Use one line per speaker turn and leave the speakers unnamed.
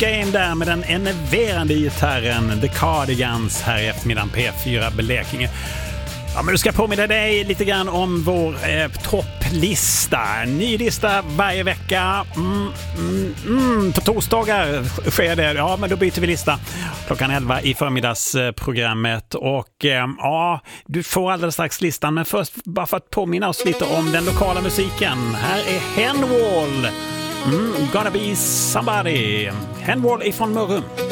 smyga in där med den enerverande gitarren The Cardigans här i eftermiddagen P4 Blekinge. Ja, men du ska påminna dig lite grann om vår topplista. Ny lista varje vecka. På torsdagar sker det. Ja, men då byter vi lista klockan 11 i förmiddagsprogrammet. Och ja, du får alldeles strax listan. Men först bara för att påminna oss lite om den lokala musiken. Här är Handwall. Gonna be somebody. Handwall ifrån Mörrum.